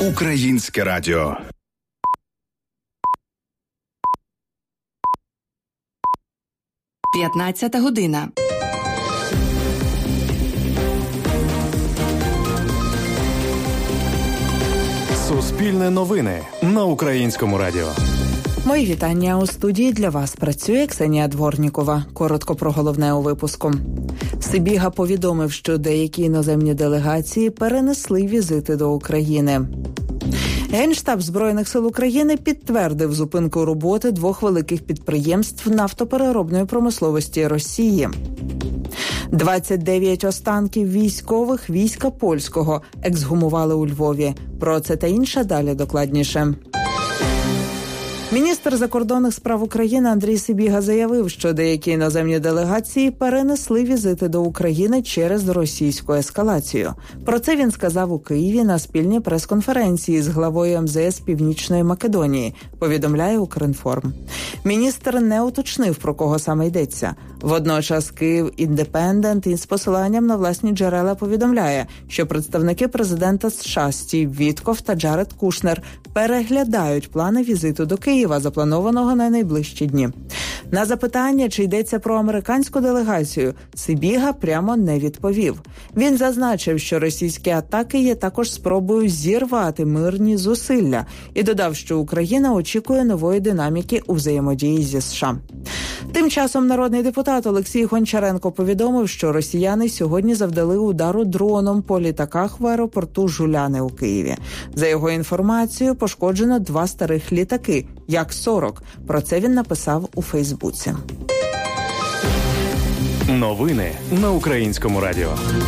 Українське радіо. П'ятнадцята година. Суспільне новини на Українському радіо. Мої вітання. У студії для вас працює Ксенія Дворнікова. Коротко про головне у випуску. Сибіга повідомив, що деякі іноземні делегації перенесли візити до України. Генштаб Збройних сил України підтвердив зупинку роботи двох великих підприємств нафтопереробної промисловості Росії. 29 останків військових війська польського ексгумували у Львові. Про це та інше далі докладніше. Міністр закордонних справ України Андрій Сибіга заявив, що деякі іноземні делегації перенесли візити до України через російську ескалацію. Про це він сказав у Києві на спільній прес-конференції з главою МЗС Північної Македонії, повідомляє Укрінформ. Міністр не уточнив, про кого саме йдеться. Водночас Київ Індепендент із посиланням на власні джерела повідомляє, що представники президента США Стів Вітков та Джаред Кушнер переглядають плани візиту до Києва, запланованого на найближчі дні. На запитання, чи йдеться про американську делегацію, Сибіга прямо не відповів. Він зазначив, що російські атаки є також спробою зірвати мирні зусилля і додав, що Україна очікує нової динаміки у взаємодії зі США. Тим часом народний депутат Олексій Гончаренко повідомив, що росіяни сьогодні завдали удару дроном по літаках в аеропорту Жуляни у Києві. За його інформацією, пошкоджено 2 старих літаки, Як-40. Про це він написав у Фейсбуці. Новини на Українському радіо.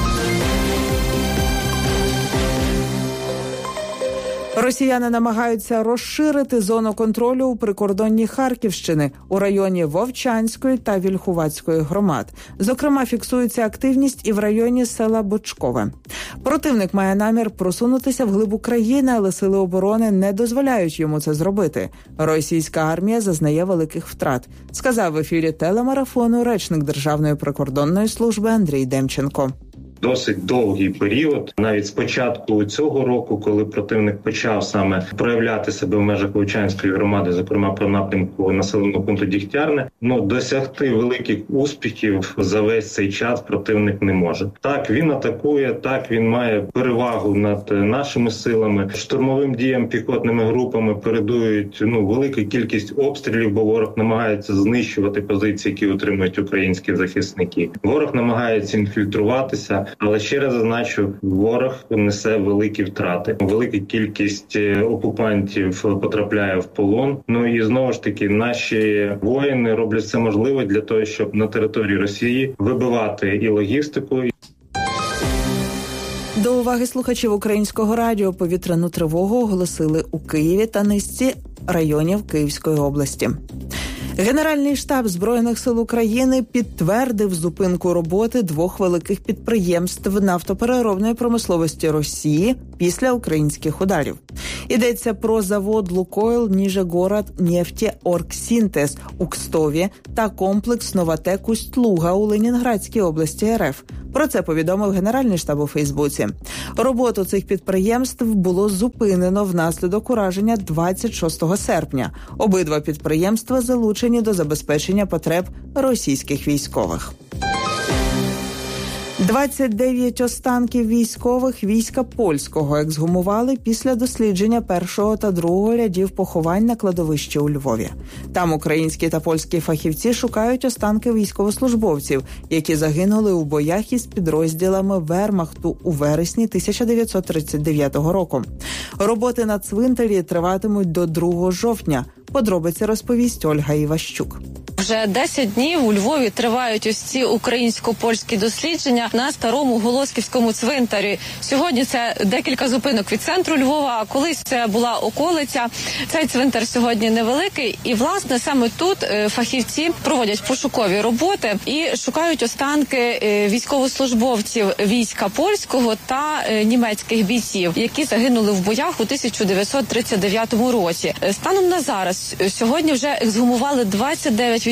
Росіяни намагаються розширити зону контролю у прикордонні Харківщини у районі Вовчанської та Вільхуватської громад. Зокрема, фіксується активність і в районі села Бочкове. Противник має намір просунутися вглиб України, але сили оборони не дозволяють йому це зробити. Російська армія зазнає великих втрат, сказав в ефірі телемарафону речник Державної прикордонної служби Андрій Демченко. Досить довгий період, навіть з початку цього року, коли противник почав саме проявляти себе в межах Вовчанської громади, зокрема по напрямку населеного пункту Дігтярне, досягти великих успіхів за весь цей час противник не може. Так, він атакує, так, він має перевагу над нашими силами. Штурмовим діям піхотними групами передують велика кількість обстрілів, бо ворог намагається знищувати позиції, які утримують українські захисники. Ворог намагається інфільтруватися. Але ще раз зазначу, ворог несе великі втрати. Велика кількість окупантів потрапляє в полон. І знову ж таки, наші воїни роблять все можливе для того, щоб на території Росії вибивати і логістику. До уваги слухачів Українського радіо, повітряну тривогу оголосили у Києві та низці районів Київської області. Генеральний штаб Збройних сил України підтвердив зупинку роботи двох великих підприємств нафтопереробної промисловості Росії після українських ударів. Йдеться про завод «Лукойл Ніжегород-Нефтеоргсінтез» у Кстові та комплекс «Новатек Усть-Луга» у Ленінградській області РФ. Про це повідомив Генеральний штаб у Фейсбуці. Роботу цих підприємств було зупинено внаслідок ураження 26 серпня. Обидва підприємства залучені до забезпечення потреб російських військових. 29 останків військових війська польського ексгумували після дослідження 1 та 2 рядів поховань на кладовищі у Львові. Там українські та польські фахівці шукають останки військовослужбовців, які загинули у боях із підрозділами Вермахту у вересні 1939 року. Роботи на цвинтарі триватимуть до 2 жовтня. Подробиці розповість Ольга Іващук. Вже 10 днів у Львові тривають ось ці українсько-польські дослідження на старому Голосківському цвинтарі. Сьогодні це декілька зупинок від центру Львова, а колись це була околиця. Цей цвинтар сьогодні невеликий. І, власне, саме тут фахівці проводять пошукові роботи і шукають останки військовослужбовців війська польського та німецьких бійців, які загинули в боях у 1939 році. Станом на зараз сьогодні вже ексгумували 29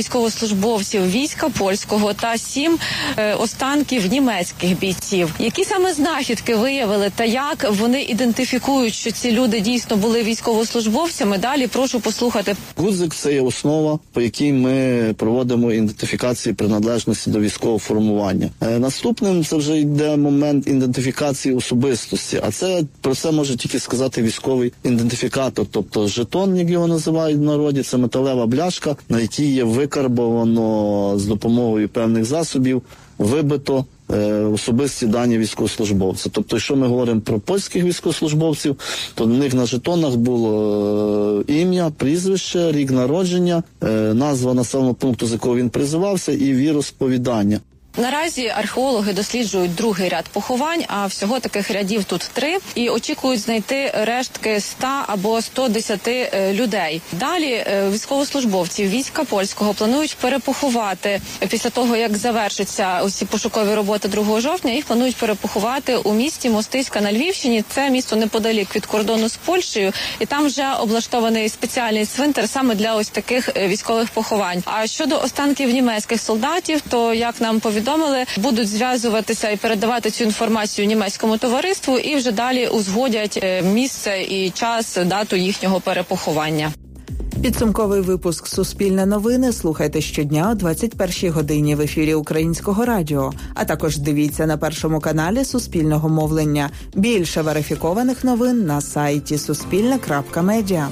військовослужбовців війська польського та 7 останків німецьких бійців. Які саме знахідки виявили та як вони ідентифікують, що ці люди дійсно були військовослужбовцями? Далі прошу послухати. Гудзик – це є основа, по якій ми проводимо ідентифікацію приналежності до військового формування. Наступним це вже йде момент ідентифікації особистості, а про це може тільки сказати військовий ідентифікатор, тобто жетон, як його називають в народі, це металева бляшка, на якій є викарбовано з допомогою певних засобів, вибито особисті дані військовослужбовця. Тобто, якщо ми говоримо про польських військовослужбовців, то на них на жетонах було ім'я, прізвище, рік народження, назва населеного пункту, з якого він призивався, і віросповідання. Наразі археологи досліджують другий ряд поховань, а всього таких рядів тут 3, і очікують знайти рештки 100 або 110 людей. Далі військовослужбовців війська польського планують перепоховати після того, як завершаться усі пошукові роботи 2 жовтня, їх планують перепоховати у місті Мостиська на Львівщині. Це місто неподалік від кордону з Польщею, і там вже облаштований спеціальний цвинтар саме для ось таких військових поховань. А щодо останків німецьких солдатів, то, як нам повідомили, будуть зв'язуватися і передавати цю інформацію німецькому товариству, і вже далі узгодять місце і час, дату їхнього перепоховання. Підсумковий випуск «Суспільне новини» слухайте щодня о 21-й годині в ефірі Українського радіо, а також дивіться на Першому каналі Суспільного мовлення. Більше верифікованих новин на сайті suspilne.media.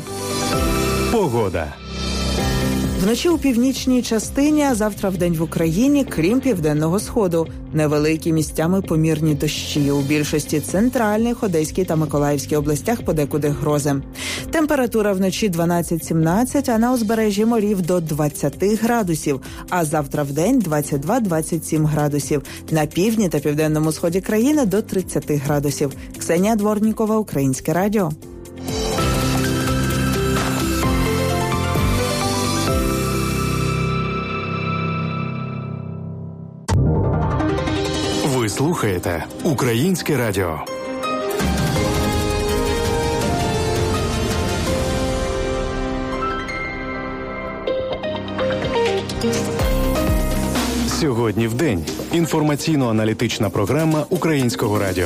Погода. Вночі у північній частині, а завтра вдень в Україні, крім Південного Сходу. Невеликі місцями помірні дощі. У більшості центральних, Одеській та Миколаївській областях подекуди грози. Температура вночі 12-17, а на узбережжі морів до 20 градусів. А завтра вдень 22-27 градусів. На півдні та південному сході країни до 30 градусів. Ксенія Дворнікова, Українське радіо. Ви слухаєте Українське радіо. Сьогодні в день. Інформаційно-аналітична програма Українського радіо.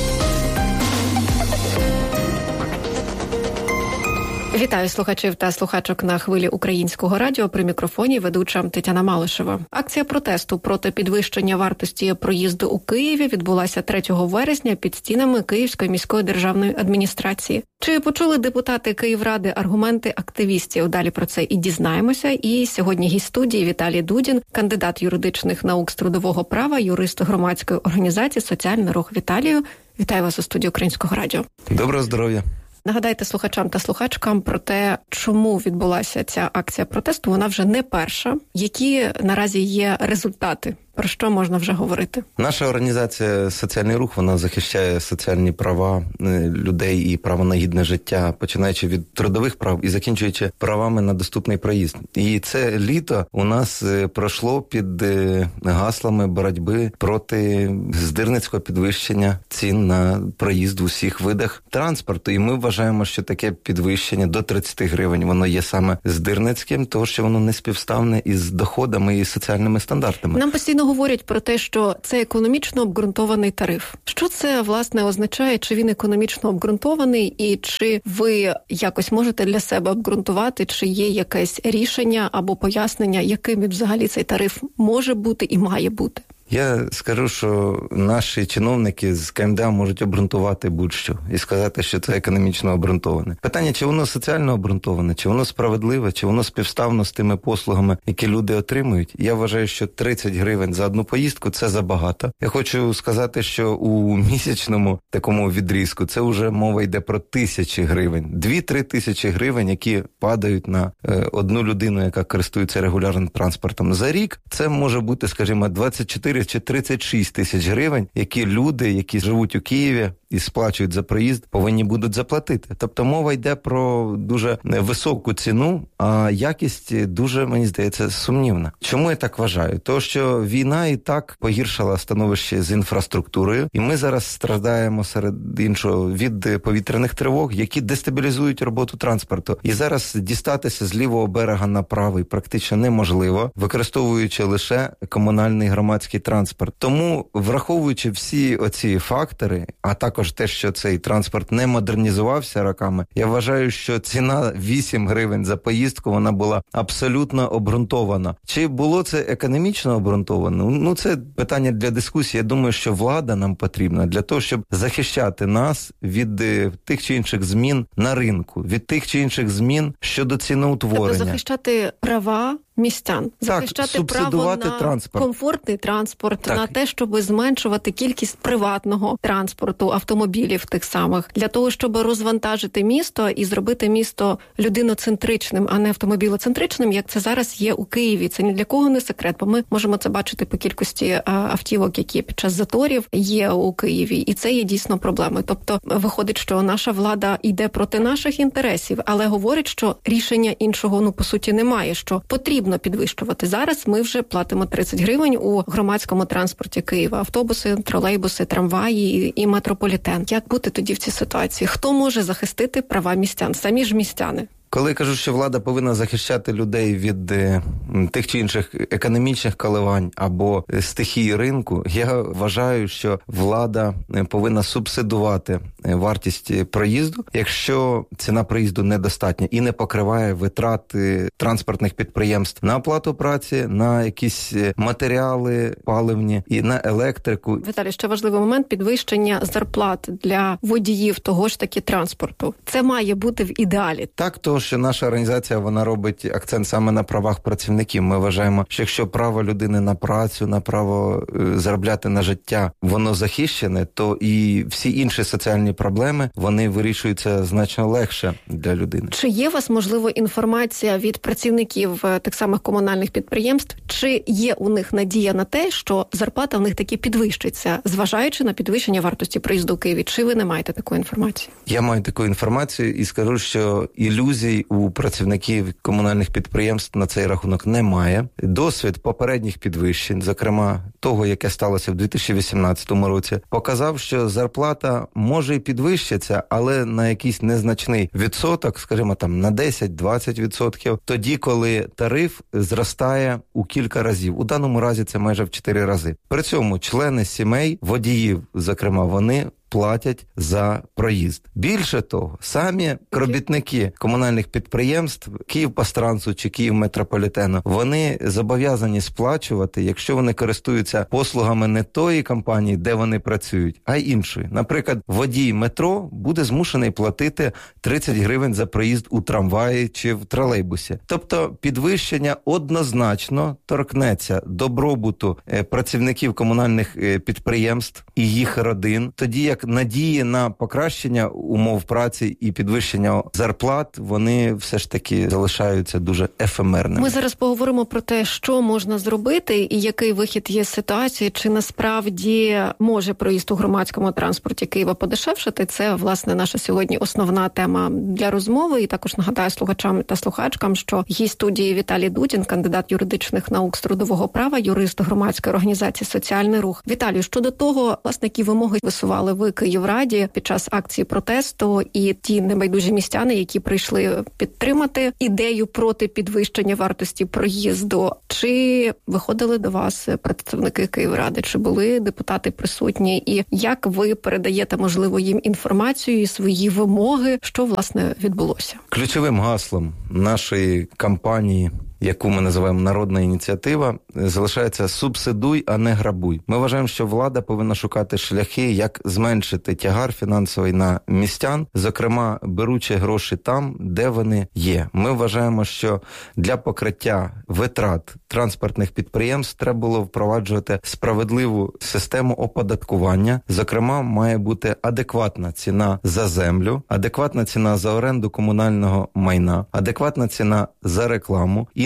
Вітаю слухачів та слухачок на хвилі Українського радіо. При мікрофоні ведуча Тетяна Малишева. Акція протесту проти підвищення вартості проїзду у Києві відбулася 3 вересня під стінами Київської міської державної адміністрації. Чи почули депутати Київради аргументи активістів? Далі про це і дізнаємося. І сьогодні гість студії Віталій Дудін, кандидат юридичних наук з трудового права, юрист громадської організації «Соціальний рух». Віталію, вітаю вас у студії Українського радіо. Доброго здоров'я. Нагадайте слухачам та слухачкам про те, чому відбулася ця акція протесту. Вона вже не перша. Які наразі є результати? Про що можна вже говорити? Наша організація «Соціальний рух», вона захищає соціальні права людей і право на гідне життя, починаючи від трудових прав і закінчуючи правами на доступний проїзд. І це літо у нас пройшло під гаслами боротьби проти здирницького підвищення цін на проїзд в усіх видах транспорту. І ми вважаємо, що таке підвищення до 30 гривень, воно є саме здирницьким, тому що воно не співставне із доходами і соціальними стандартами. Нам постійно говорять про те, що це економічно обґрунтований тариф. Що це, власне, означає? Чи він економічно обґрунтований? І чи ви якось можете для себе обґрунтувати, чи є якесь рішення або пояснення, яким взагалі цей тариф може бути і має бути? Я скажу, що наші чиновники з КМДА можуть обґрунтувати будь-що і сказати, що це економічно обґрунтоване. Питання, чи воно соціально обґрунтоване, чи воно справедливе, чи воно співставно з тими послугами, які люди отримують. Я вважаю, що 30 гривень за одну поїздку – це забагато. Я хочу сказати, що у місячному такому відрізку це вже мова йде про 1000 гривень. 2-3 тисячі гривень, які падають на одну людину, яка користується регулярним транспортом. За рік це може бути, скажімо, 24 34 чи 36 тисяч гривень, які люди, які живуть у Києві і сплачують за проїзд, повинні будуть заплатити. Тобто мова йде про дуже високу ціну, а якість дуже, мені здається, сумнівна. Чому я так вважаю? Тому що війна і так погіршила становище з інфраструктурою, і ми зараз страждаємо серед іншого від повітряних тривог, які дестабілізують роботу транспорту. І зараз дістатися з лівого берега на правий практично неможливо, використовуючи лише комунальний громадський транспорт. Тому, враховуючи всі оці фактори, а також те, що цей транспорт не модернізувався роками, я вважаю, що ціна 8 гривень за поїздку, вона була абсолютно обґрунтована. Чи було це економічно обґрунтовано? Ну, це питання для дискусії. Я думаю, що влада нам потрібна для того, щоб захищати нас від тих чи інших змін на ринку, від тих чи інших змін щодо ціноутворення. Тобто захищати права містян, захищати право на транспорт. Комфортний транспорт, на те, щоб зменшувати кількість приватного транспорту, автомобілів тих самих, для того, щоб розвантажити місто і зробити місто людиноцентричним, а не автомобілоцентричним, як це зараз є у Києві. Це ні для кого не секрет, бо ми можемо це бачити по кількості автівок, які під час заторів є у Києві, і це є дійсно проблемою. Тобто виходить, що наша влада йде проти наших інтересів, але говорить, що рішення іншого, по суті, немає, що потрібно підвищувати. Зараз ми вже платимо 30 гривень у громадському транспорті Києва. Автобуси, тролейбуси, трамваї і метрополітен. Як бути тоді в цій ситуації? Хто може захистити права містян? Самі ж містяни. Коли я кажу, що влада повинна захищати людей від тих чи інших економічних коливань або стихії ринку, я вважаю, що влада повинна субсидувати вартість проїзду, якщо ціна проїзду недостатня і не покриває витрати транспортних підприємств на оплату праці, на якісь матеріали паливні і на електрику. Віталій, ще важливий момент – підвищення зарплат для водіїв того ж таки транспорту. Це має бути в ідеалі. Так, то що наша організація, вона робить акцент саме на правах працівників. Ми вважаємо, що якщо право людини на працю, на право заробляти на життя, воно захищене, то і всі інші соціальні проблеми, вони вирішуються значно легше для людини. Чи є у вас, можливо, інформація від працівників тих самих комунальних підприємств, чи є у них надія на те, що зарплата в них таки підвищиться, зважаючи на підвищення вартості проїзду у Києві? Чи ви не маєте такої інформації? Я маю таку інформацію і скажу, що ілюзій у працівників комунальних підприємств на цей рахунок немає. Досвід попередніх підвищень, зокрема того, яке сталося в 2018 році, показав, що зарплата може і підвищиться, але на якийсь незначний відсоток, скажімо, там на 10-20%, тоді, коли тариф зростає у кілька разів. У даному разі це майже в 4 рази. При цьому члени сімей, водіїв, зокрема, вони платять за проїзд. Більше того, самі робітники комунальних підприємств Київпастрансу чи Київметрополітену, вони зобов'язані сплачувати, якщо вони користуються послугами не тої компанії, де вони працюють, а й іншої. Наприклад, водій метро буде змушений платити 30 гривень за проїзд у трамваї чи в тролейбусі. Тобто підвищення однозначно торкнеться добробуту працівників комунальних підприємств і їх родин, тоді як надії на покращення умов праці і підвищення зарплат, вони все ж таки залишаються дуже ефемерними. Ми зараз поговоримо про те, що можна зробити і який вихід є з ситуації, чи насправді може проїзд у громадському транспорті Києва подешевшати. Це, власне, наша сьогодні основна тема для розмови. І також нагадаю слухачам та слухачкам, що гість студії Віталій Дудін, кандидат юридичних наук з трудового права, юрист громадської організації «Соціальний рух». Віталію, щодо того, власне, які вимоги висували ви Київраді під час акції протесту і ті небайдужі містяни, які прийшли підтримати ідею проти підвищення вартості проїзду. Чи виходили до вас представники Київради? Чи були депутати присутні? І як ви передаєте, можливо, їм інформацію і свої вимоги? Що, власне, відбулося? Ключовим гаслом нашої кампанії, яку ми називаємо «Народна ініціатива», залишається «Субсидуй, а не грабуй». Ми вважаємо, що влада повинна шукати шляхи, як зменшити тягар фінансовий на містян, зокрема, беручи гроші там, де вони є. Ми вважаємо, що для покриття витрат транспортних підприємств треба було впроваджувати справедливу систему оподаткування. Зокрема, має бути адекватна ціна за землю, адекватна ціна за оренду комунального майна, адекватна ціна за рекламу і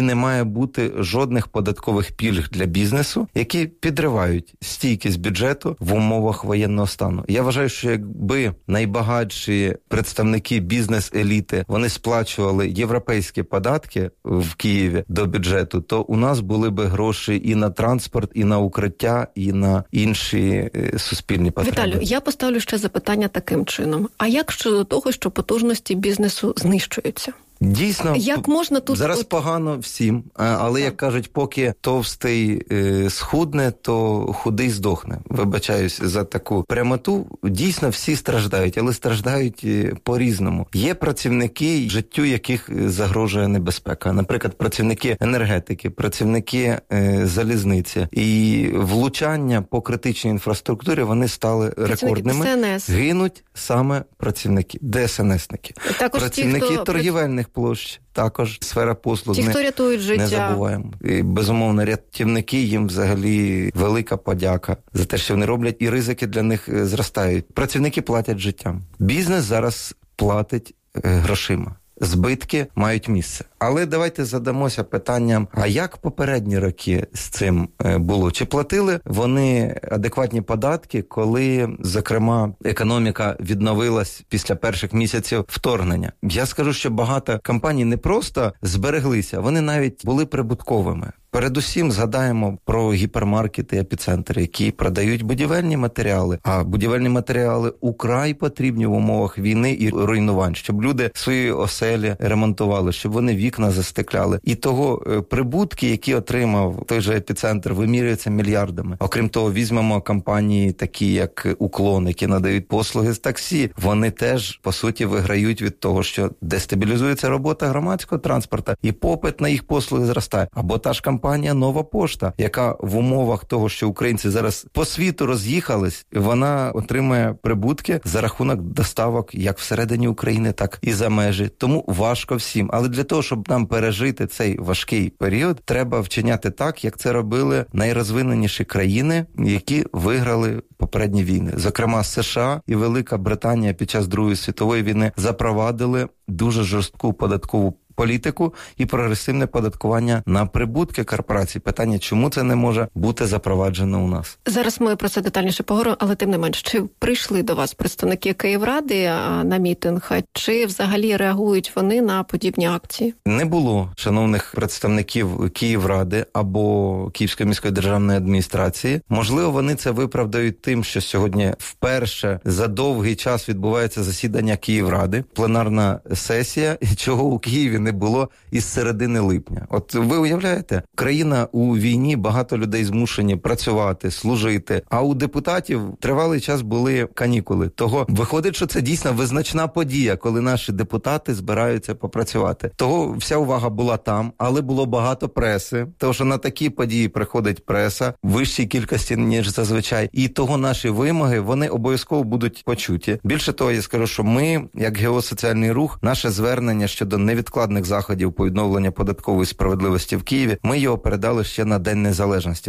не має бути жодних податкових пільг для бізнесу, які підривають стійкість бюджету в умовах воєнного стану. Я вважаю, що якби найбагатші представники бізнес-еліти, вони сплачували європейські податки в Києві до бюджету, то у нас були би гроші і на транспорт, і на укриття, і на інші суспільні потреби. Віталію, я поставлю ще запитання таким чином. А як щодо того, що потужності бізнесу знищуються? Дійсно, як можна тут зараз погано всім, але, як кажуть, поки товстий схудне, то худий здохне. Вибачаюсь за таку прямоту. Дійсно, всі страждають, але страждають по-різному. Є працівники, життю яких загрожує небезпека. Наприклад, працівники енергетики, працівники залізниці. І влучання по критичній інфраструктурі, вони стали рекордними. ДСНС. Гинуть саме працівники, ДСНСники. Також працівники ті, хто торгівельних площ, також сфера послуг. Ті, хто рятують життя. Не забуваємо. І, безумовно, рятівники, їм взагалі велика подяка за те, що вони роблять, і ризики для них зростають. Працівники платять життям. Бізнес зараз платить грошима. Збитки мають місце. Але давайте задамося питанням, а як попередні роки з цим було? Чи платили вони адекватні податки, коли, зокрема, економіка відновилась після перших місяців вторгнення? Я скажу, що багато компаній не просто збереглися, вони навіть були прибутковими. Передусім згадаємо про гіпермаркети «Епіцентр», які продають будівельні матеріали. А будівельні матеріали украй потрібні в умовах війни і руйнувань, щоб люди свої оселі ремонтували, щоб вони вікна застекляли. І того прибутки, які отримав той же «Епіцентр», вимірюються мільярдами. Окрім того, візьмемо компанії такі, як «Уклон», які надають послуги з таксі. Вони теж, по суті, виграють від того, що дестабілізується робота громадського транспорту, і попит на їх послуги зростає. Або та ж компанія «Нова пошта», яка в умовах того, що українці зараз по світу роз'їхались, вона отримує прибутки за рахунок доставок як всередині України, так і за межі. Тому важко всім. Але для того, щоб нам пережити цей важкий період, треба вчиняти так, як це робили найрозвиненіші країни, які виграли попередні війни. Зокрема, США і Велика Британія під час Другої світової війни запровадили дуже жорстку податкову політику і прогресивне податкування на прибутки корпорацій. Питання, чому це не може бути запроваджено у нас? Зараз ми про це детальніше поговоримо, але тим не менш, чи прийшли до вас представники Київради на мітинг, чи взагалі реагують вони на подібні акції? Не було шановних представників Київради або Київської міської державної адміністрації. Можливо, вони це виправдають тим, що сьогодні вперше за довгий час відбувається засідання Київради, пленарна сесія, чого у Києві не було із середини липня. От ви уявляєте, країна у війні, багато людей змушені працювати, служити, а у депутатів тривалий час були канікули. Того виходить, що це дійсно визначна подія, коли наші депутати збираються попрацювати. Того вся увага була там, але було багато преси, тому що на такі події приходить преса в вищій кількості, ніж зазвичай. І того наші вимоги, вони обов'язково будуть почуті. Більше того, я скажу, що ми, як геосоціальний рух, наше звернення щодо невідкладних заходів по відновленню податкової справедливості в Києві, ми його передали ще на День Незалежності,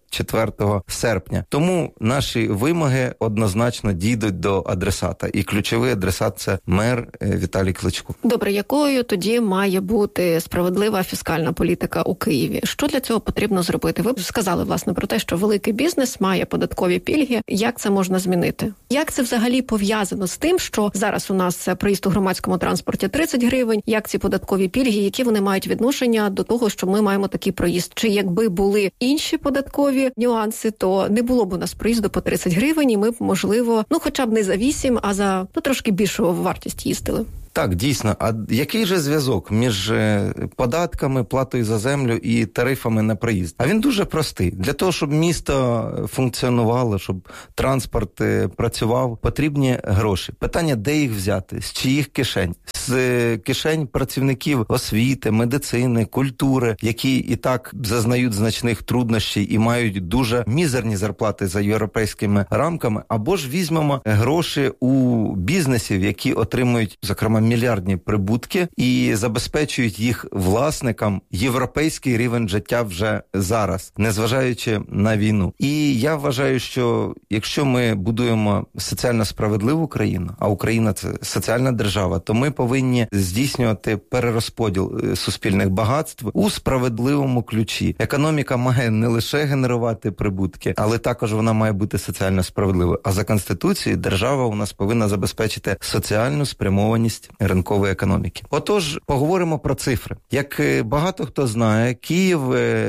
24 серпня. Тому наші вимоги однозначно дійдуть до адресата. І ключовий адресат – це мер Віталій Кличко. Добре, якою тоді має бути справедлива фіскальна політика у Києві? Що для цього потрібно зробити? Ви сказали, власне, про те, що великий бізнес має податкові пільги. Як це можна змінити? Як це взагалі пов'язано з тим, що зараз у нас проїзд у громадському транспорті 30 гривень? Як ці податкові пільги, які вони мають відношення до того, що ми маємо такий проїзд? Чи якби були інші податкові нюанси, то не було б у нас проїзду по 30 гривень, і ми б, можливо, хоча б не за 8, а за трошки більшу вартість їздили? Так, дійсно. А який же зв'язок між податками, платою за землю і тарифами на проїзд? А він дуже простий. Для того, щоб місто функціонувало, щоб транспорт працював, потрібні гроші. Питання, де їх взяти? З чиїх кишень? З кишень працівників освіти, медицини, культури, які і так зазнають значних труднощів і мають дуже мізерні зарплати за європейськими рамками. Або ж візьмемо гроші у бізнесів, які отримують, зокрема, мільярдні прибутки і забезпечують їх власникам європейський рівень життя вже зараз, незважаючи на війну. І я вважаю, що якщо ми будуємо соціально справедливу країну, а Україна – це соціальна держава, то ми повинні здійснювати перерозподіл суспільних багатств у справедливому ключі. Економіка має не лише генерувати прибутки, але також вона має бути соціально справедливою. А за Конституцією держава у нас повинна забезпечити соціальну спрямованість ринкової економіки. Отож, поговоримо про цифри. Як багато хто знає, Київ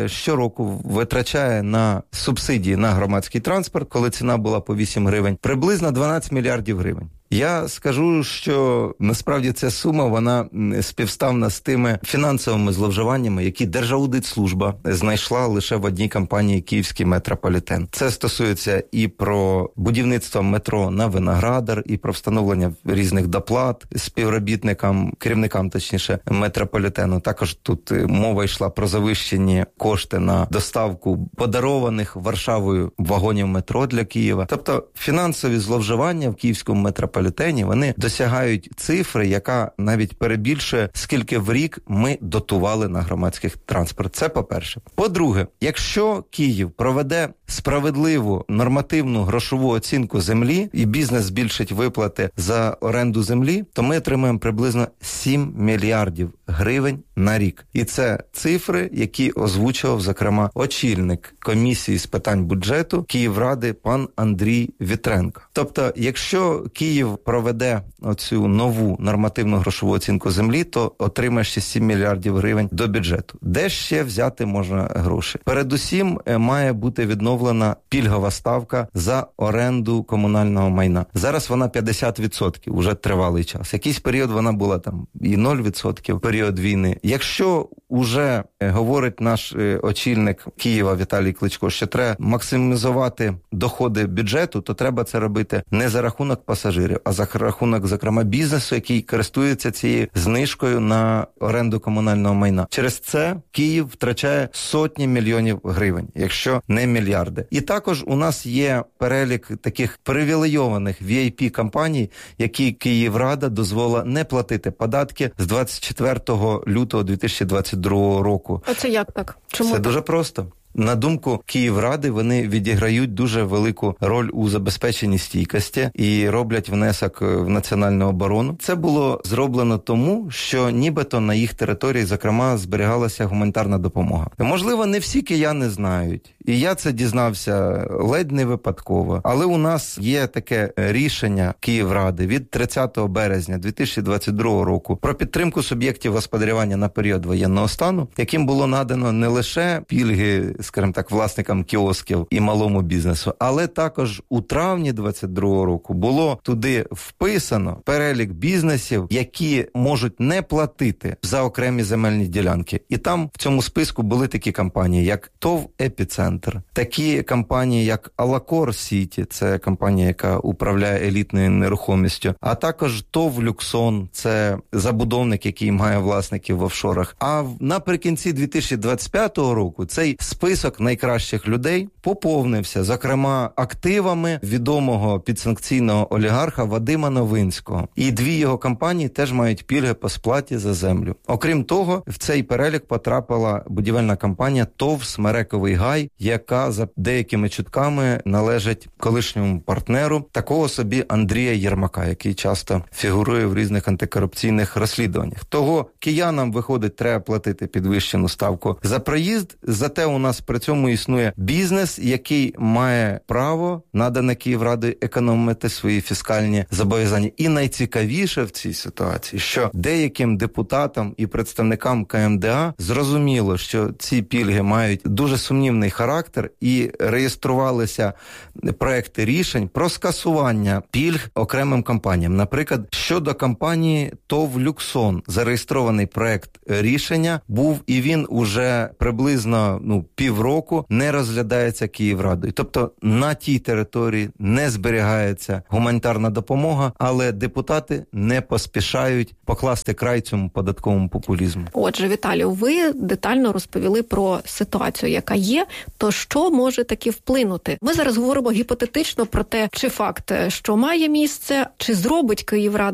щороку витрачає на субсидії на громадський транспорт, коли ціна була по 8 гривень, приблизно 12 мільярдів гривень. Я скажу, що насправді ця сума, вона співставна з тими фінансовими зловживаннями, які Держаудитслужба знайшла лише в одній компанії «Київський метрополітен». Це стосується і про будівництво метро на Виноградар, і про встановлення різних доплат співробітникам, керівникам, точніше, метрополітену. Також тут мова йшла про завищені кошти на доставку подарованих Варшавою вагонів метро для Києва. Тобто фінансові зловживання в Київському метрополітені, вони досягають цифри, яка навіть перебільшує, скільки в рік ми дотували на громадський транспорт. Це по-перше. По-друге, якщо Київ проведе справедливу нормативну грошову оцінку землі і бізнес збільшить виплати за оренду землі, то ми отримаємо приблизно 7 мільярдів гривень на рік. І це цифри, які озвучував, зокрема, очільник комісії з питань бюджету Київради пан Андрій Вітренко. Тобто, якщо Київ проведе оцю нову нормативну грошову оцінку землі, то отримає ще 7 мільярдів гривень до бюджету. Де ще взяти можна гроші? Передусім, має бути відновлена пільгова ставка за оренду комунального майна. Зараз вона 50%, уже тривалий час. Якийсь період вона була там і 0%, період війни. Якщо уже говорить наш очільник Києва Віталій Кличко, що треба максимізувати доходи бюджету, то треба це робити не за рахунок пасажирів, а за рахунок, зокрема, бізнесу, який користується цією знижкою на оренду комунального майна. Через це Київ втрачає сотні мільйонів гривень, якщо не мільярди. І також у нас є перелік таких привілейованих VIP-компаній, які Київрада дозволила не платити податки з 24 лютого 2022 року. А це як так? Чому це так? дуже просто. На думку Київради, вони відіграють дуже велику роль у забезпеченні стійкості і роблять внесок в національну оборону. Це було зроблено тому, що нібито на їх території, зокрема, зберігалася гуманітарна допомога. Можливо, не всі кияни знають. І я це дізнався ледь не випадково. Але у нас є таке рішення Київради від 30 березня 2022 року про підтримку суб'єктів господарювання на період воєнного стану, яким було надано не лише пільги, скажімо так, власникам кіосків і малому бізнесу, але також у травні 2022 року було туди вписано перелік бізнесів, які можуть не платити за окремі земельні ділянки. І там в цьому списку були такі компанії, як ТОВ «Епіцентр», такі компанії, як Алакор Сіті, це компанія, яка управляє елітною нерухомістю, а також ТОВ «Люксон», це забудовник, який має власників в офшорах. А наприкінці 2025 року цей список найкращих людей поповнився, зокрема, активами відомого підсанкційного олігарха Вадима Новинського. І 2 його компанії теж мають пільги по сплаті за землю. Окрім того, в цей перелік потрапила будівельна компанія ТОВ «Смерековий гай», яка за деякими чутками належить колишньому партнеру такого собі Андрія Єрмака, який часто фігурує в різних антикорупційних розслідуваннях. Того киянам, виходить, треба платити підвищену ставку за проїзд, зате у нас при цьому існує бізнес, який має право, надане Київрадою, економити свої фіскальні зобов'язання. І найцікавіше в цій ситуації, що деяким депутатам і представникам КМДА зрозуміло, що ці пільги мають дуже сумнівний характер і реєструвалися проекти рішень про скасування пільг окремим компаніям. Наприклад, щодо компанії ТОВ «Люксон» зареєстрований проект рішення був, і він уже приблизно півроку не розглядається Київрадою. Тобто на тій території не зберігається гуманітарна допомога, але депутати не поспішають покласти край цьому податковому популізму. Отже, Віталію, ви детально розповіли про ситуацію, яка є, то що може таки вплинути? Ми зараз говоримо гіпотетично про те, чи факт, що має місце, чи зробить Київрада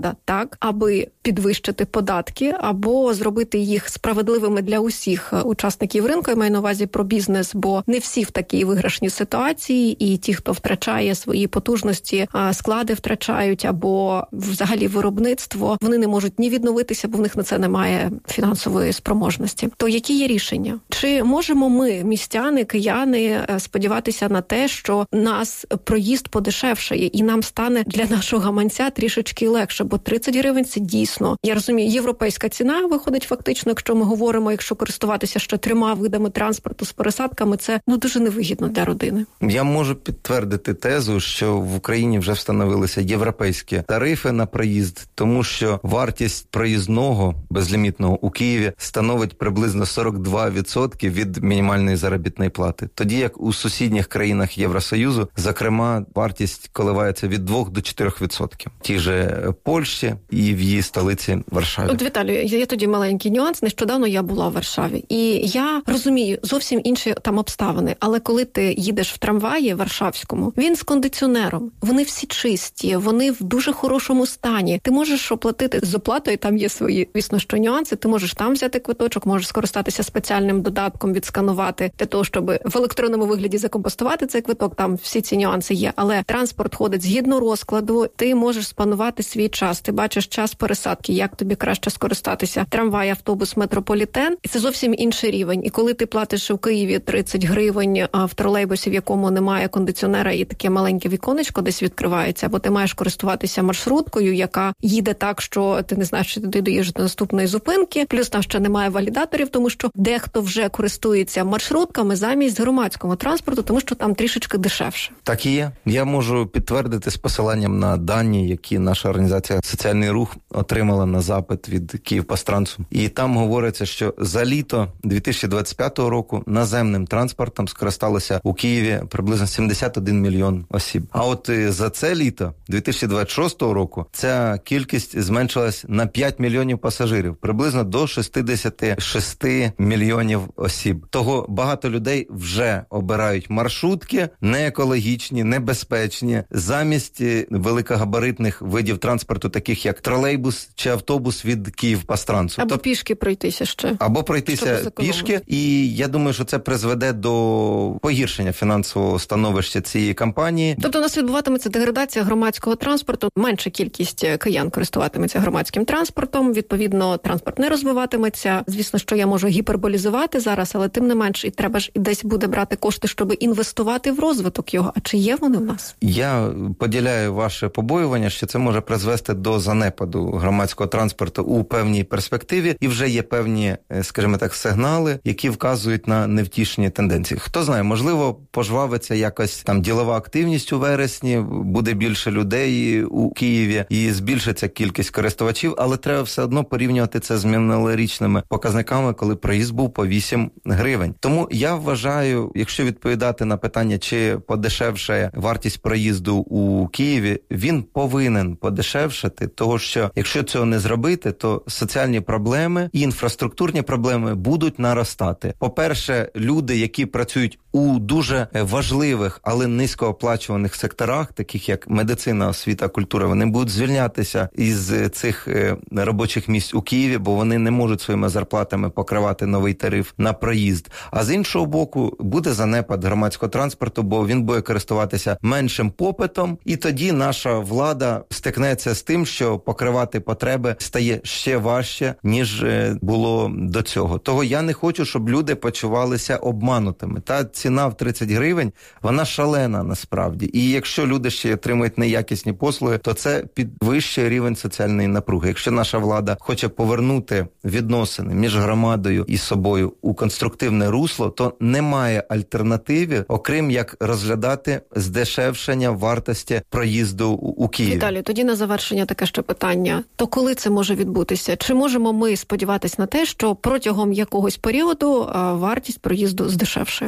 влада так, аби підвищити податки або зробити їх справедливими для усіх учасників ринку, я маю на увазі про бізнес, бо не всі в такій виграшній ситуації, і ті, хто втрачає свої потужності, склади втрачають або взагалі виробництво, вони не можуть ні відновитися, бо в них на це немає фінансової спроможності. То які є рішення? Чи можемо ми, містяни, кияни, сподіватися на те, що нас проїзд подешевшає і нам стане для нашого гаманця трішечки легше, бо 30 гривень – це дійсно, я розумію, європейська ціна виходить фактично, якщо ми говоримо, якщо користуватися ще 3 видами транспорту з пересадками, це дуже невигідно для родини. Я можу підтвердити тезу, що в Україні вже встановилися європейські тарифи на проїзд, тому що вартість проїзного безлімітного у Києві становить приблизно 42% від мінімальної заробітної плати. Тоді як у сусідніх країнах Євросоюзу, зокрема, вартість коливається від 2 до 4%. Ті же Польщі і в її столиці Варшаві. От, Віталію, є тоді маленький нюанс. Нещодавно я була в Варшаві. І я розумію, зовсім інші там обставини. Але коли ти їдеш в трамваї варшавському, він з кондиціонером. Вони всі чисті, вони в дуже хорошому стані. Ти можеш оплатити з оплатою, там є свої, звісно, що нюанси. Ти можеш там взяти квиточок, можеш скористатися спеціальним додатком, відсканувати для того, щоб в електронному вигляді закомпостувати цей квиток. Там всі ці нюанси є. Але транспорт ходить згідно розкладу. Ти можеш спанувати свій час. Ти бачиш час пересадки, як тобі краще скористатися. Трамвай, автобус, метрополітен. І це зовсім інший рівень. І коли ти платиш у Києві 30 гривень в тролейбусі, в якому немає кондиціонера і таке маленьке віконечко десь відкривається, або ти маєш користуватися маршруткою, яка їде так, що ти не знаєш, що ти доїдеш до наступної зупинки. Плюс там ще немає валідаторів, тому що дехто вже користується маршрутками замість громадського транспорту, тому що там трішечки дешевше. Так і є. Я можу підтвердити з посиланням на дані, які наша організація «Соціальний рух» отримала на запит від Київпастрансу. І там говориться, що за літо 2025 року наземним транспортом скористалося у Києві приблизно 71 мільйон осіб. А от за це літо 2026 року ця кількість зменшилась на 5 мільйонів пасажирів, приблизно до 66 мільйонів осіб. Того багато людей вже обирають маршрутки неекологічні, небезпечні, замість великогабаритних видів транспорту, таких як тролейбус чи автобус від Київпастрансу. Або пішки пройтися ще. Або пройтися пішки. І я думаю, що це призведе до погіршення фінансового становища цієї компанії. Тобто у нас відбуватиметься деградація громадського транспорту, менша кількість киян користуватиметься громадським транспортом, відповідно, транспорт не розвиватиметься. Звісно, що я можу гіперболізувати зараз, але тим не менш, і треба ж і десь буде брати кошти, щоб інвестувати в розвиток його. А чи є вони в нас? Я поділяю ваше побоювання, що це може призвести до занепаду громадського транспорту у певній перспективі, і вже є певні, скажімо так, сигнали, які вказують на невтішні тенденції. Хто знає, можливо, пожвавиться якось там ділова активність у вересні, буде більше людей у Києві і збільшиться кількість користувачів, але треба все одно порівнювати це з минулорічними показниками, коли проїзд був по 8 гривень. Тому я вважаю, якщо відповідати на питання, чи подешевшає вартість проїзду у Києві, він повинен подешевшати, того що якщо цього не зробити, то соціальні проблеми і інфраструктурні проблеми будуть наростати. По-перше, люди, які працюють у дуже важливих, але низькооплачуваних секторах, таких як медицина, освіта, культура, вони будуть звільнятися із цих робочих місць у Києві, бо вони не можуть своїми зарплатами покривати новий тариф на проїзд. А з іншого боку, буде занепад громадського транспорту, бо він буде користуватися меншим попитом, і тоді наша влада стикнеться з тим, що покривати потреби стає ще важче, ніж було до цього. Того я не хочу, щоб люди почувалися обманутими. Та ціна в 30 гривень, вона шалена насправді. І якщо люди ще отримують неякісні послуги, то це підвищує рівень соціальної напруги. Якщо наша влада хоче повернути відносини між громадою і собою у конструктивне русло, то немає альтернативи, окрім як розглядати здешевшення вартості проїзду у Києві. Віталій, тоді на завершення таке ще питання. То коли це може відбутися? Чи можемо ми сподіватися на те, що протягом якогось періоду вартість проїзду здешевшає? Передусім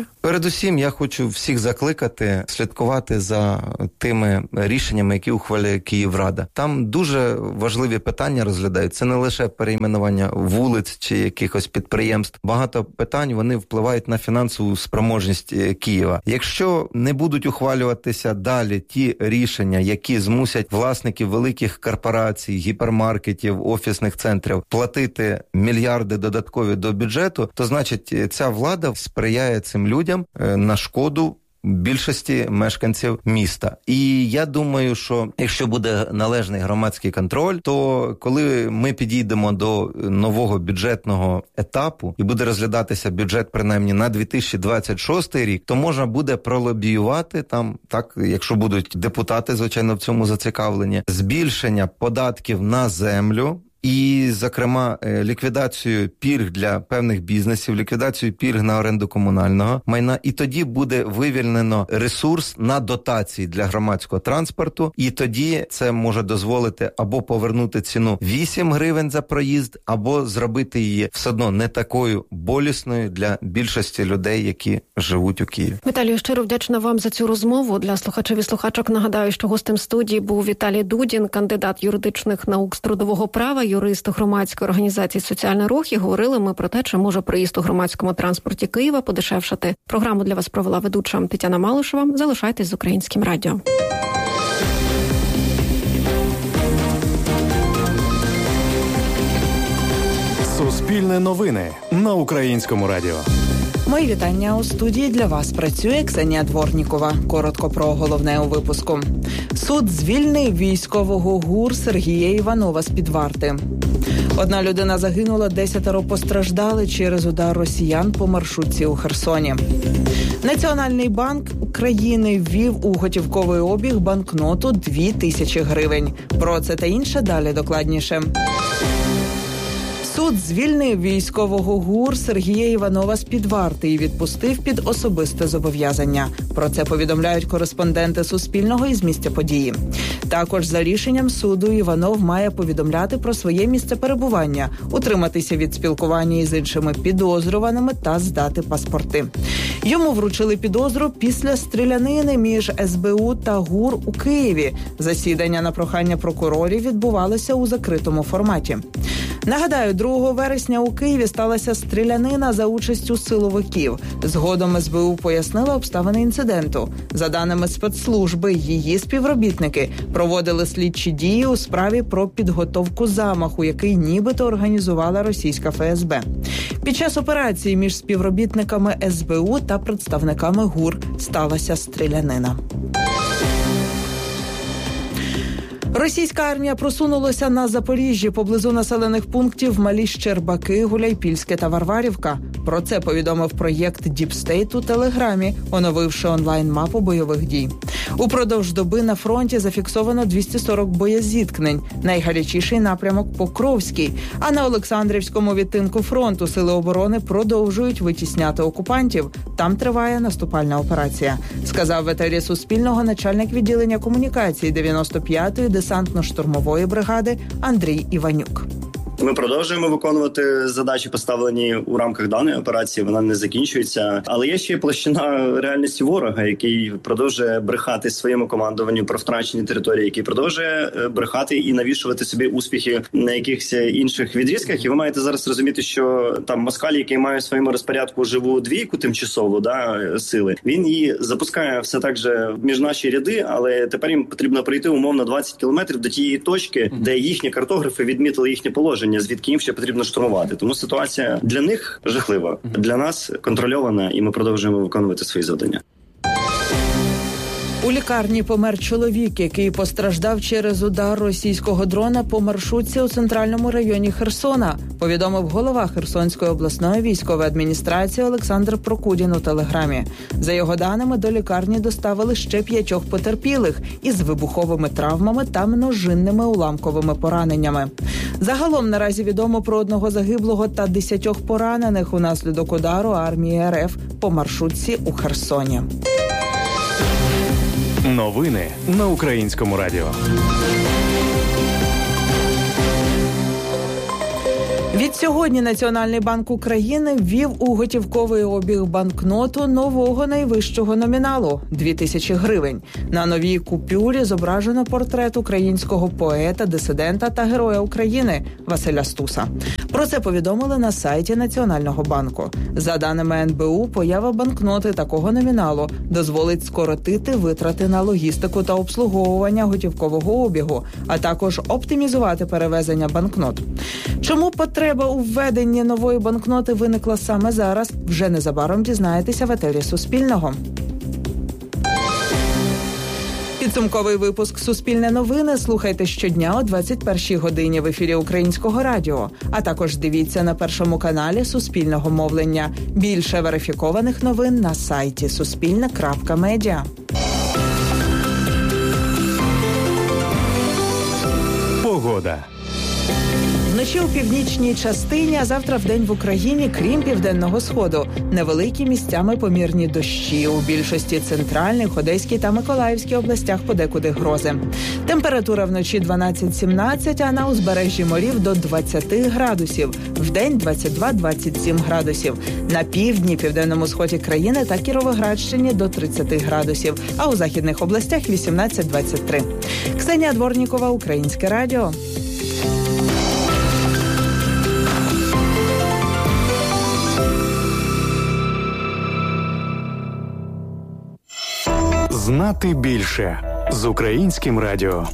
Передусім, я хочу всіх закликати слідкувати за тими рішеннями, які ухвалює Київрада. Там дуже важливі питання розглядають. Це не лише перейменування вулиць чи якихось підприємств. Багато питань, вони впливають на фінансову спроможність Києва. Якщо не будуть ухвалюватися далі ті рішення, які змусять власників великих корпорацій, гіпермаркетів, офісних центрів платити мільярди додаткові до бюджету, то значить ця влада сприяє цим людям на шкоду більшості мешканців міста. І я думаю, що якщо буде належний громадський контроль, то коли ми підійдемо до нового бюджетного етапу і буде розглядатися бюджет принаймні на 2026 рік, то можна буде пролобіювати там, так, якщо будуть депутати, звичайно, в цьому зацікавлені, збільшення податків на землю, і, зокрема, ліквідацію пільг для певних бізнесів, ліквідацію пільг на оренду комунального майна. І тоді буде вивільнено ресурс на дотації для громадського транспорту. І тоді це може дозволити або повернути ціну 8 гривень за проїзд, або зробити її все одно не такою болісною для більшості людей, які живуть у Києві. Віталію, щиро вдячна вам за цю розмову. Для слухачів і слухачок нагадаю, що гостем студії був Віталій Дудін, кандидат юридичних наук з трудового права, юрист громадської організації «Соціальний рух», і говорили ми про те, чи може проїзд у громадському транспорті Києва подешевшати. Програму для вас провела ведуча Тетяна Малишева. Залишайтесь з Українським радіо. Суспільне новини на Українському радіо. Мої вітання. У студії для вас працює Ксенія Дворнікова. Коротко про головне у випуску. Суд звільнив військового ГУР Сергія Іванова з-під варти. 1 людина загинула, 10 постраждали через удар росіян по маршрутці у Херсоні. Національний банк України ввів у готівковий обіг банкноту 2000 гривень. Про це та інше далі докладніше. Суд звільнив військового ГУР Сергія Іванова з-під варти і відпустив під особисте зобов'язання. Про це повідомляють кореспонденти Суспільного із місця події. Також за рішенням суду Іванов має повідомляти про своє місце перебування, утриматися від спілкування із іншими підозрюваними та здати паспорти. Йому вручили підозру після стрілянини між СБУ та ГУР у Києві. Засідання на прохання прокурорів відбувалося у закритому форматі. Нагадаю, 2 вересня у Києві сталася стрілянина за участю силовиків. Згодом СБУ пояснила обставини інциденту. За даними спецслужби, її співробітники проводили слідчі дії у справі про підготовку замаху, який нібито організувала російська ФСБ. Під час операції між співробітниками СБУ та представниками ГУР сталася стрілянина. Російська армія просунулася на Запоріжжі поблизу населених пунктів Малі Щербаки, Гуляйпільське та Варварівка. Про це повідомив проєкт Deep State у Телеграмі, оновивши онлайн-мапу бойових дій. Упродовж доби на фронті зафіксовано 240 боєзіткнень. Найгарячіший напрямок Покровський. А на Олександрівському відтинку фронту сили оборони продовжують витісняти окупантів. Там триває наступальна операція, сказав в етері Суспільного начальник відділення комунікації 95-ї десантно-штурмової бригади Андрій Іванюк. Ми продовжуємо виконувати задачі, поставлені у рамках даної операції. Вона не закінчується. Але є ще площина реальності ворога, який продовжує брехати своєму командуванню про втрачені території, який продовжує брехати і навішувати собі успіхи на якихось інших відрізках. І ви маєте зараз розуміти, що там москаль, який має в своєму розпорядку живу двійку тимчасову сили, він її запускає все так же між наші ряди, але тепер їм потрібно пройти умовно 20 кілометрів до тієї точки, де їхні картографи відмітили їхнє положення, звідки їм ще потрібно штурмувати. Тому ситуація для них жахлива, для нас контрольована, і ми продовжуємо виконувати свої завдання. У лікарні помер чоловік, який постраждав через удар російського дрона по маршрутці у центральному районі Херсона, повідомив голова Херсонської обласної військової адміністрації Олександр Прокудін у Телеграмі. За його даними, до лікарні доставили ще 5 потерпілих із вибуховими травмами та множинними уламковими пораненнями. Загалом наразі відомо про 1 загиблого та 10 поранених унаслідок удару армії РФ по маршрутці у Херсоні. Новини на Українському радіо. Відсьогодні Національний банк України ввів у готівковий обіг банкноту нового найвищого номіналу – 2000 гривень. На новій купюрі зображено портрет українського поета, дисидента та героя України Василя Стуса. Про це повідомили на сайті Національного банку. За даними НБУ, поява банкноти такого номіналу дозволить скоротити витрати на логістику та обслуговування готівкового обігу, а також оптимізувати перевезення банкнот. Чому потреба у введенні нової банкноти виникла саме зараз, вже незабаром дізнаєтеся в етері Суспільного. Підсумковий випуск «Суспільне новини» слухайте щодня о 21-й годині в ефірі Українського радіо. А також дивіться на Першому каналі Суспільного мовлення. Більше верифікованих новин на сайті suspilne.media. Погода. Вночі у північній частині, а завтра вдень в Україні, крім Південного Сходу, невеликі місцями помірні дощі. У більшості центральних, Одеській та Миколаївській областях подекуди грози. Температура вночі 12-17, а на узбережжі морів до 20 градусів. Вдень 22-27 градусів. На півдні, південному сході країни та Кіровоградщині до 30 градусів, а у західних областях 18-23. Ксенія Дворнікова, Українське радіо. Знати більше з Українським радіо.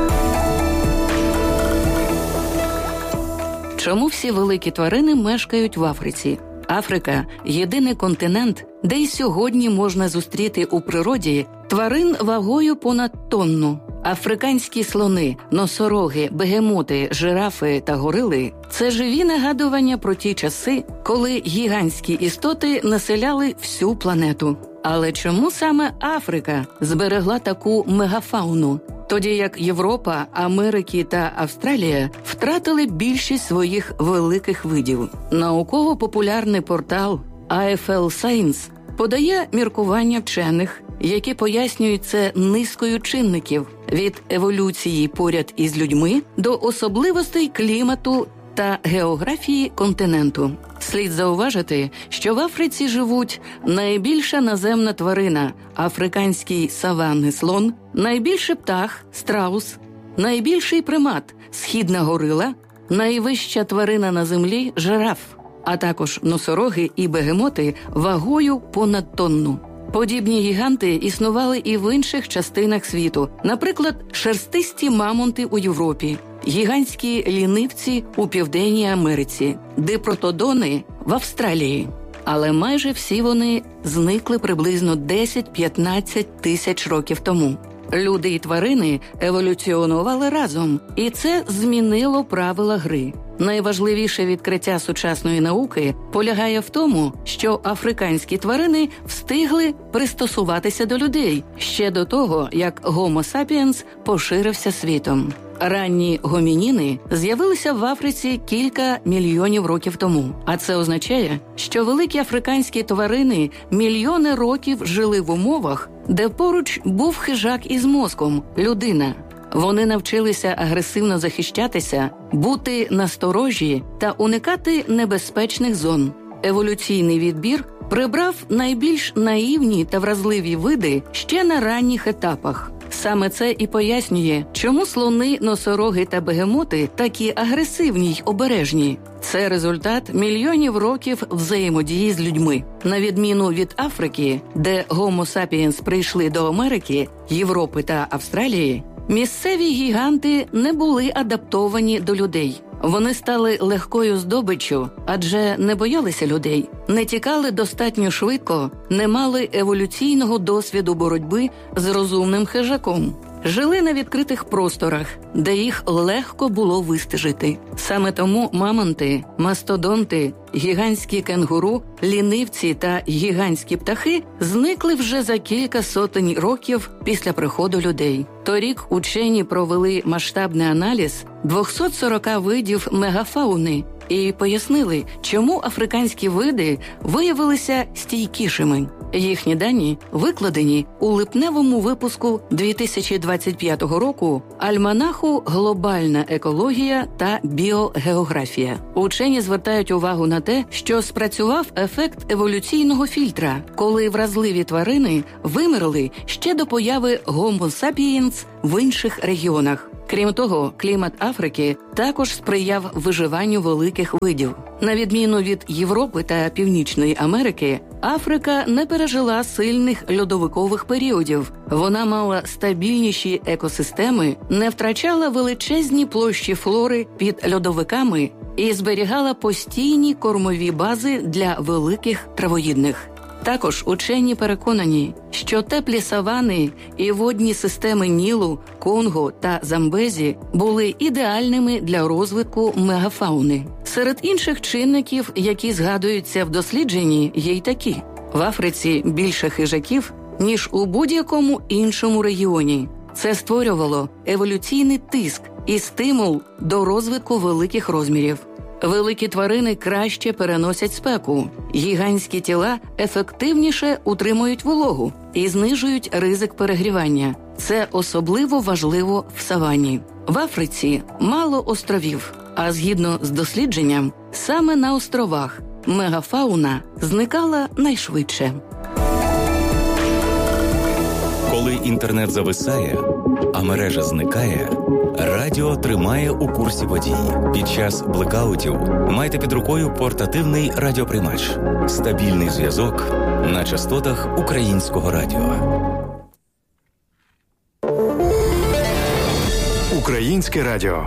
Чому всі великі тварини мешкають в Африці? Африка – єдиний континент, де й сьогодні можна зустріти у природі тварин вагою понад тонну. Африканські слони, носороги, бегемоти, жирафи та горили – це живі нагадування про ті часи, коли гігантські істоти населяли всю планету. Але чому саме Африка зберегла таку мегафауну, тоді як Європа, Америка та Австралія втратили більшість своїх великих видів? Науково-популярний портал AFL Science подає міркування вчених, які пояснюють це низкою чинників – від еволюції поряд із людьми до особливостей клімату та географії континенту. Слід зауважити, що в Африці живуть найбільша наземна тварина – африканський саванний слон, найбільший птах – страус, найбільший примат – східна горила, найвища тварина на землі – жираф, а також носороги і бегемоти вагою понад тонну. Подібні гіганти існували і в інших частинах світу, наприклад, шерстисті мамонти у Європі, гігантські лінивці у Південній Америці, дипротодони в Австралії. Але майже всі вони зникли приблизно 10-15 тисяч років тому. Люди і тварини еволюціонували разом, і це змінило правила гри. Найважливіше відкриття сучасної науки полягає в тому, що африканські тварини встигли пристосуватися до людей ще до того, як Homo sapiens поширився світом. Ранні гомініни з'явилися в Африці кілька мільйонів років тому. А це означає, що великі африканські тварини мільйони років жили в умовах, де поруч був хижак із мозком – людина. Вони навчилися агресивно захищатися, бути насторожі та уникати небезпечних зон. Еволюційний відбір прибрав найбільш наївні та вразливі види ще на ранніх етапах. Саме це і пояснює, чому слони, носороги та бегемоти такі агресивні й обережні. Це результат мільйонів років взаємодії з людьми. На відміну від Африки, де Homo sapiens прийшли до Америки, Європи та Австралії, місцеві гіганти не були адаптовані до людей. Вони стали легкою здобиччю, адже не боялися людей, не тікали достатньо швидко, не мали еволюційного досвіду боротьби з розумним хижаком. Жили на відкритих просторах, де їх легко було вистежити. Саме тому мамонти, мастодонти, гігантські кенгуру, лінивці та гігантські птахи зникли вже за кілька сотень років після приходу людей. Торік учені провели масштабний аналіз 240 видів мегафауни і пояснили, чому африканські види виявилися стійкішими. Їхні дані викладені у липневому випуску 2025 року альманаху «Глобальна екологія та біогеографія». Учені звертають увагу на те, що спрацював ефект еволюційного фільтра, коли вразливі тварини вимерли ще до появи Homo sapiens в інших регіонах. Крім того, клімат Африки також сприяв виживанню великих видів. На відміну від Європи та Північної Америки, Африка не пережила сильних льодовикових періодів. Вона мала стабільніші екосистеми, не втрачала величезні площі флори під льодовиками і зберігала постійні кормові бази для великих травоїдних. Також учені переконані, що теплі савани і водні системи Нілу, Конго та Замбезі були ідеальними для розвитку мегафауни. Серед інших чинників, які згадуються в дослідженні, є й такі. В Африці більше хижаків, ніж у будь-якому іншому регіоні. Це створювало еволюційний тиск і стимул до розвитку великих розмірів. Великі тварини краще переносять спеку, гігантські тіла ефективніше утримують вологу і знижують ризик перегрівання. Це особливо важливо в савані. В Африці мало островів, а згідно з дослідженням, саме на островах мегафауна зникала найшвидше. Коли інтернет зависає, а мережа зникає, радіо тримає у курсі подій. Під час блекаутів майте під рукою портативний радіоприймач. Стабільний зв'язок на частотах Українського радіо. Українське радіо.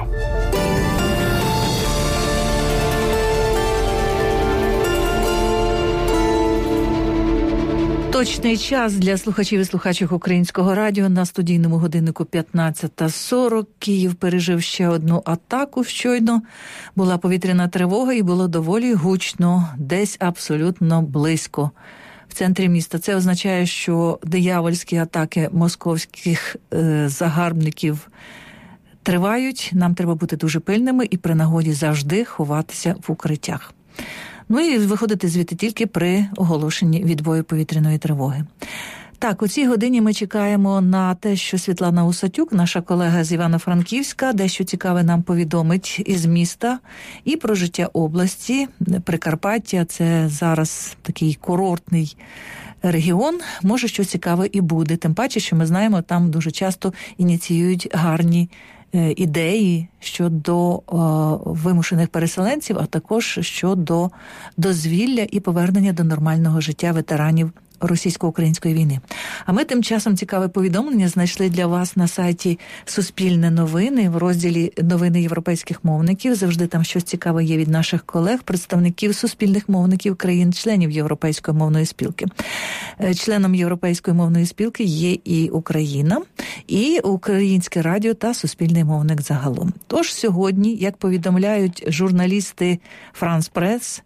Точний час для слухачів і слухачок Українського радіо на студійному годиннику 15:40. Київ пережив ще одну атаку щойно. Була повітряна тривога і було доволі гучно, десь абсолютно близько в центрі міста. Це означає, що диявольські атаки московських загарбників тривають. Нам треба бути дуже пильними і при нагоді завжди ховатися в укриттях. Ну і виходити звідти тільки при оголошенні відбою повітряної тривоги. Так, у цій годині ми чекаємо на те, що Світлана Усатюк, наша колега з Івано-Франківська, дещо цікаве нам повідомить із міста і про життя області. Прикарпаття – це зараз такий курортний регіон, може щось цікаве і буде. Тим паче, що ми знаємо, там дуже часто ініціюють гарні ідеї щодо вимушених переселенців, а також щодо дозвілля і повернення до нормального життя ветеранів російсько-української війни. А ми тим часом цікаве повідомлення знайшли для вас на сайті Суспільне новини в розділі «Новини європейських мовників». Завжди там щось цікаве є від наших колег, представників суспільних мовників країн-членів Європейської мовної спілки. Членом Європейської мовної спілки є і Україна, і Українське радіо та Суспільний мовник загалом. Тож сьогодні, як повідомляють журналісти «Франс Прес»,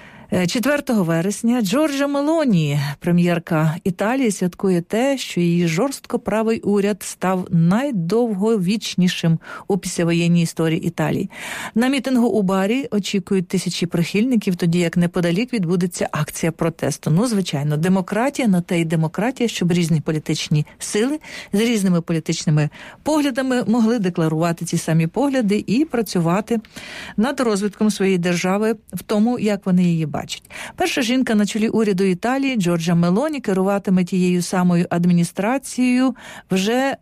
4 вересня Джорджа Мелоні, прем'єрка Італії, святкує те, що її жорстко правий уряд став найдовговічнішим у післявоєнній історії Італії. На мітингу у Барі очікують тисячі прихильників, тоді як неподалік відбудеться акція протесту. Ну, звичайно, демократія, на те й демократія, щоб різні політичні сили з різними політичними поглядами могли декларувати ці самі погляди і працювати над розвитком своєї держави в тому, як вони її бачать. Перша жінка на чолі уряду Італії, Джорджа Мелоні, керуватиме тією самою адміністрацією вже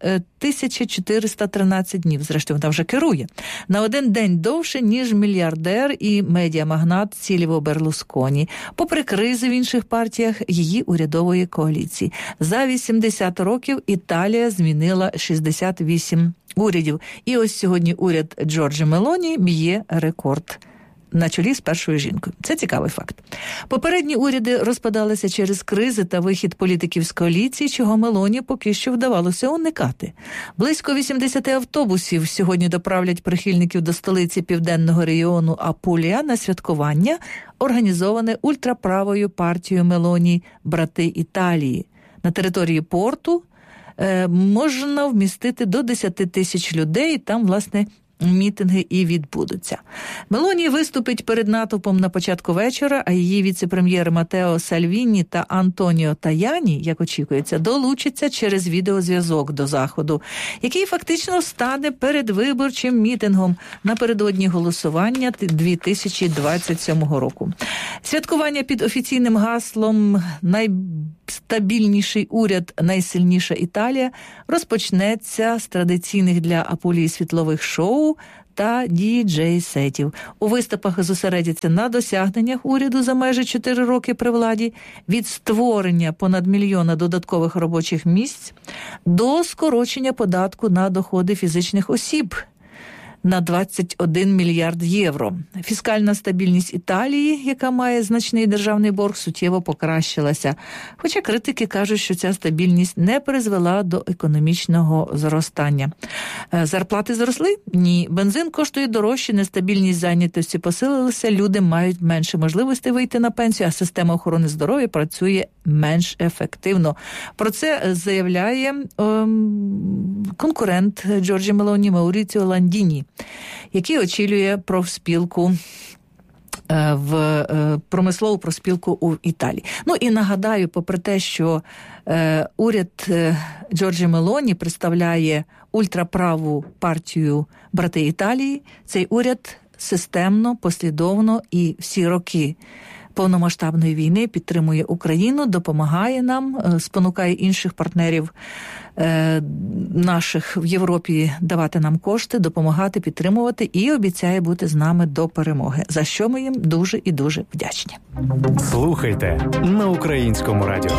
1413 днів. Зрештою, вона вже керує. На один день довше, ніж мільярдер і медіамагнат Сільвіо Берлусконі. Попри кризи в інших партіях її урядової коаліції. За 80 років Італія змінила 68 урядів. І ось сьогодні уряд Джорджа Мелоні б'є рекорд на чолі з першою жінкою. Це цікавий факт. Попередні уряди розпадалися через кризи та вихід політиків з коаліції, чого Мелоні поки що вдавалося уникати. Близько 80 автобусів сьогодні доправлять прихильників до столиці південного регіону Апулія на святкування, організоване ультраправою партією Мелоні «Брати Італії». На території порту можна вмістити до 10 тисяч людей, там, власне, мітинги і відбудуться. Мелоні виступить перед натовпом на початку вечора, а її віце-прем'єр Матео Сальвіні та Антоніо Таяні, як очікується, долучаться через відеозв'язок до заходу, який фактично стане передвиборчим мітингом напередодні голосування 2027 року. Святкування під офіційним гаслом «Найстабільніший уряд, найсильніша Італія» розпочнеться з традиційних для Апулії світлових шоу та діджей-сетів. У виступах зосередяться на досягненнях уряду за майже 4 роки при владі, від створення понад 1 мільйона додаткових робочих місць до скорочення податку на доходи фізичних осіб на 21 мільярд євро. Фіскальна стабільність Італії, яка має значний державний борг, суттєво покращилася. Хоча критики кажуть, що ця стабільність не призвела до економічного зростання. Зарплати зросли? Ні. Бензин коштує дорожче, нестабільність зайнятості посилилася, люди мають менше можливостей вийти на пенсію, а система охорони здоров'я працює менш ефективно. Про це заявляє конкурент Джорджі Мелоні Мауріціо Ландіні, який очолює профспілку промислову профспілку у Італії. Ну і нагадаю, попри те, що уряд Джорджі Мелоні представляє ультраправу партію «Брати Італії», цей уряд системно, послідовно і всі роки повномасштабної війни підтримує Україну, допомагає нам, спонукає інших партнерів наших в Європі давати нам кошти, допомагати, підтримувати і обіцяє бути з нами до перемоги, за що ми їм дуже і дуже вдячні. Слухайте на Українському радіо.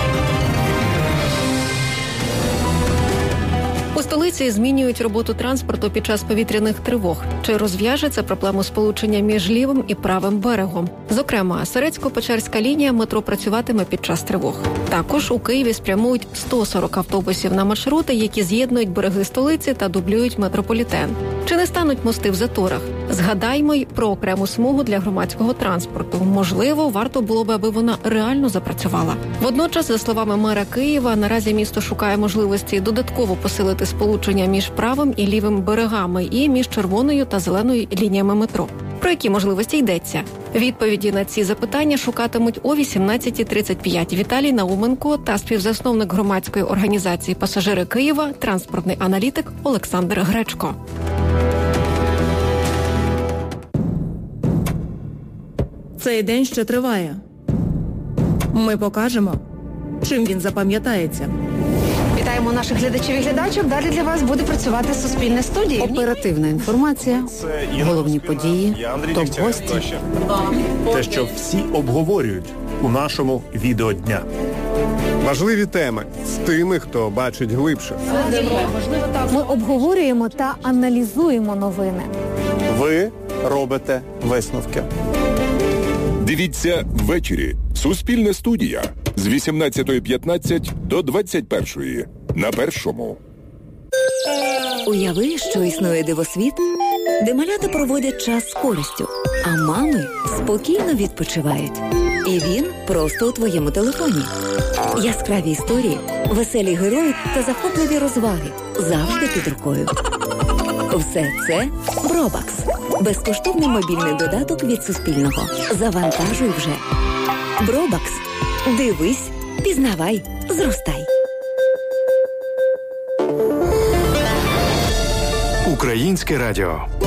У столиці змінюють роботу транспорту під час повітряних тривог. Чи розв'яжеться проблему сполучення між лівим і правим берегом? Зокрема, Сирецько-Печерська лінія метро працюватиме під час тривог. Також у Києві спрямують 140 автобусів на маршрути, які з'єднують береги столиці та дублюють метрополітен. Чи не стануть мости в заторах? Згадаймо й про окрему смугу для громадського транспорту. Можливо, варто було б, аби вона реально запрацювала. Водночас, за словами мера Києва, наразі місто шукає можливості додатково посилити сполучення між правим і лівим берегами і між червоною та зеленою лініями метро. Про які можливості йдеться? Відповіді на ці запитання шукатимуть о 18:35 Віталій Науменко та співзасновник громадської організації «Пасажири Києва», транспортний аналітик Олександр Гречко. Цей день ще триває. Ми покажемо, чим він запам'ятається. Вітаємо наших глядачів і глядачок. Далі для вас буде працювати Суспільне студія. Оперативна інформація, головні події, топ-гості. Те, що всі обговорюють у нашому відеодня. Важливі теми з тими, хто бачить глибше. Ми обговорюємо та аналізуємо новини. Ви робите висновки. Дивіться ввечері. Суспільне студія з 18:15 до 21:00 на Першому. Уяви, що існує дивосвіт, де малята проводять час з користю, а мами спокійно відпочивають. І він просто у твоєму телефоні. Яскраві історії, веселі герої та захопливі розваги завжди під рукою. Все це Бробакс. Безкоштовний мобільний додаток від Суспільного. Завантажуй вже. Бробакс. Дивись, пізнавай, зростай. Українське радіо.